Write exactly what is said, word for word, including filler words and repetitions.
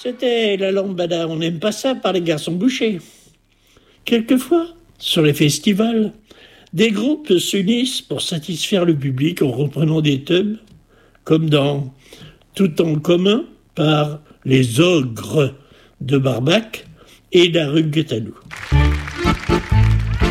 C'était la lambada, on n'aime pas ça par les garçons bouchers. Quelquefois, sur les festivals, des groupes s'unissent pour satisfaire le public en reprenant des tubes, comme dans Tout en commun par les Ogres de Barbac et la rue Guetalou.